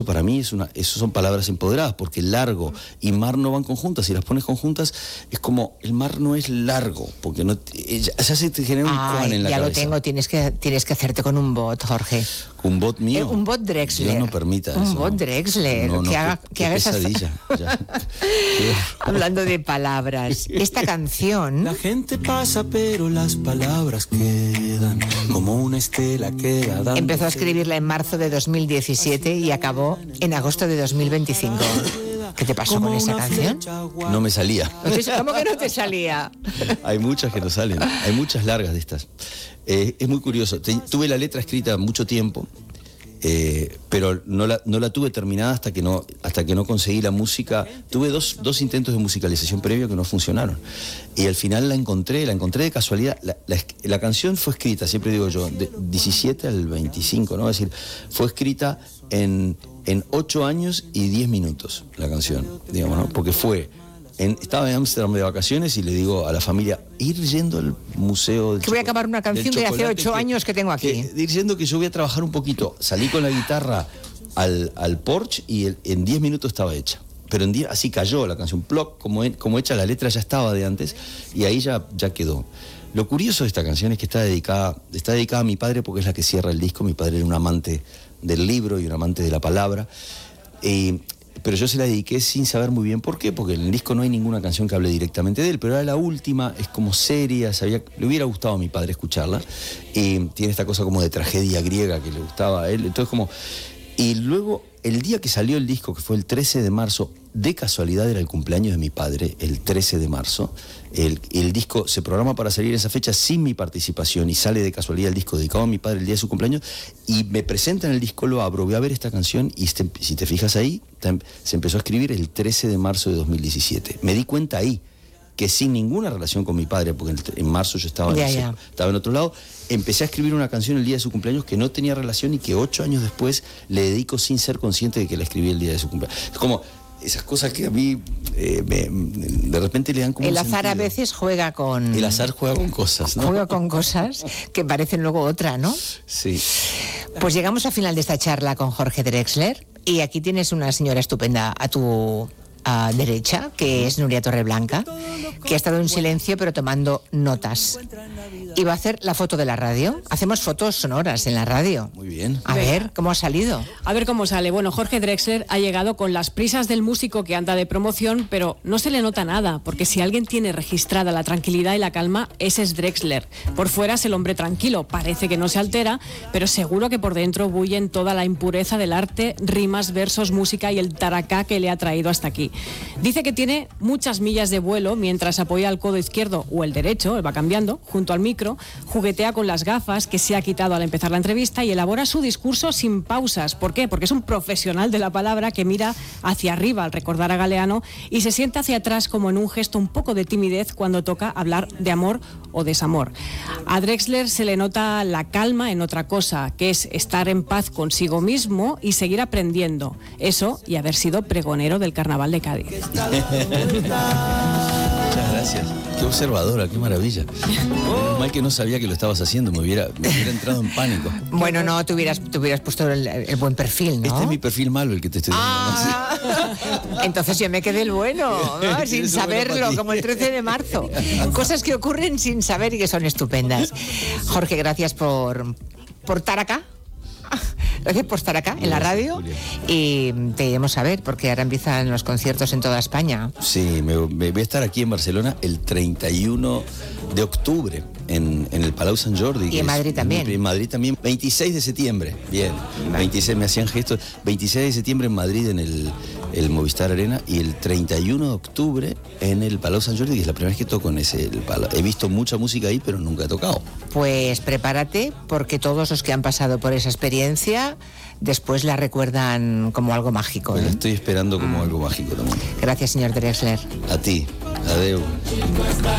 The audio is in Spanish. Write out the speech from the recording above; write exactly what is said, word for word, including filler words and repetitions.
Para mí es una, eso son palabras empoderadas, porque largo y mar no van conjuntas. Si las pones conjuntas, es como el mar no es largo, porque no ya, ya se te genera un cuan en la ya cabeza. Ya lo tengo, tienes que, tienes que hacerte con un bot, Jorge. ¿Un bot mío? Eh, un bot Drexler. Dios no permita un eso. Un bot ¿no? Drexler. No, no, que qué, haga, qué que haga pesadilla. Esas... Hablando de palabras, esta canción... La gente pasa, pero las palabras quedan como una estela que va dando... Empezó a escribirla en marzo de dos mil diecisiete y acabó en agosto de dos mil veinticinco. ¿Qué te pasó con esa canción? No me salía. ¿Cómo que no te salía? Hay muchas que no salen. Hay muchas largas de estas. Eh, es muy curioso. Te, tuve la letra escrita mucho tiempo, eh, pero no la, no la tuve terminada hasta que no, hasta que no conseguí la música. Tuve dos, dos intentos de musicalización previo que no funcionaron. Y al final la encontré, la encontré de casualidad. La, la, la canción fue escrita, siempre digo yo, de diecisiete al veinticinco, ¿no? Es decir, fue escrita en... en ocho años y diez minutos la canción, digamos, ¿no? Porque fue, en, estaba en Ámsterdam de vacaciones y le digo a la familia, ir yendo al museo del que voy a acabar una canción de hace ocho años que tengo aquí. Que, ir yendo que yo voy a trabajar un poquito. Salí con la guitarra al, al porche y el, en diez minutos estaba hecha. Pero en diez, así cayó la canción, ploc, como, como hecha, la letra ya estaba de antes y ahí ya, ya quedó. Lo curioso de esta canción es que está dedicada, está dedicada a mi padre porque es la que cierra el disco. Mi padre era un amante del libro y un amante de la palabra, eh, pero yo se la dediqué sin saber muy bien por qué, porque en el disco no hay ninguna canción que hable directamente de él, pero era la última, es como seria, sabía, le hubiera gustado a mi padre escucharla, eh, tiene esta cosa como de tragedia griega que le gustaba a él, entonces como... Y luego, el día que salió el disco, que fue el trece de marzo, de casualidad era el cumpleaños de mi padre, el trece de marzo. El, el disco se programa para salir esa fecha sin mi participación y sale de casualidad el disco dedicado a mi padre el día de su cumpleaños y me presentan el disco, lo abro, voy a ver esta canción y este, si te fijas ahí, se empezó a escribir el trece de marzo de dos mil diecisiete. Me di cuenta ahí que sin ninguna relación con mi padre, porque en marzo yo estaba, ya, en, ya. estaba en otro lado, empecé a escribir una canción el día de su cumpleaños que no tenía relación y que ocho años después le dedico sin ser consciente de que la escribí el día de su cumpleaños. Es como esas cosas que a mí eh, me, de repente le dan como el un azar sentido. A veces juega con... El azar juega con cosas, ¿no? Juega con cosas que parecen luego otra, ¿no? Sí. Pues llegamos al final de esta charla con Jorge Drexler y aquí tienes una señora estupenda a tu... a derecha, que es Nuria Torreblanca, que ha estado en silencio pero tomando notas. Y va a hacer la foto de la radio. Hacemos fotos sonoras en la radio. Muy bien. A ver, ¿cómo ha salido? A ver cómo sale. Bueno, Jorge Drexler ha llegado con las prisas del músico que anda de promoción, pero no se le nota nada, porque si alguien tiene registrada la tranquilidad y la calma, ese es Drexler. Por fuera es el hombre tranquilo, parece que no se altera, pero seguro que por dentro bullen toda la impureza del arte, rimas, versos, música y el taracá que le ha traído hasta aquí. Dice que tiene muchas millas de vuelo mientras apoya el codo izquierdo o el derecho, él va cambiando, junto al micro, juguetea con las gafas que se ha quitado al empezar la entrevista y elabora su discurso sin pausas. ¿Por qué? Porque es un profesional de la palabra que mira hacia arriba al recordar a Galeano y se sienta hacia atrás como en un gesto un poco de timidez cuando toca hablar de amor o desamor. A Drexler se le nota la calma en otra cosa, que es estar en paz consigo mismo y seguir aprendiendo. Eso y haber sido pregonero del Carnaval de Cádiz. Muchas gracias. Qué observadora, qué maravilla. Menos mal que no sabía que lo estabas haciendo, me hubiera, me hubiera entrado en pánico. Bueno, no, te hubieras, te hubieras puesto el, el buen perfil, ¿no? Este es mi perfil malo, el que te estoy dando. Ah, entonces yo me quedé el bueno, ¿no? Sin saberlo, como el trece de marzo. Cosas que ocurren sin saber y que son estupendas. Jorge, gracias por, por estar acá. Gracias por estar acá en la radio y te iremos a ver porque ahora empiezan los conciertos en toda España. Sí, me, me voy a estar aquí en Barcelona el treinta y uno de octubre en, en el Palau Sant Jordi. Y en Madrid también. En Madrid también, veintiséis de septiembre, bien, veintiséis, me hacían gestos, veintiséis de septiembre en Madrid en el, el Movistar Arena y el treinta y uno de octubre en el Palau Sant Jordi, que es la primera vez que toco en ese el Palau. He visto mucha música ahí, pero nunca he tocado. Pues prepárate porque todos los que han pasado por esa experiencia después la recuerdan como algo mágico. Pues ¿eh? la estoy esperando como algo mágico también. Gracias, señor Drexler. A ti, adeu.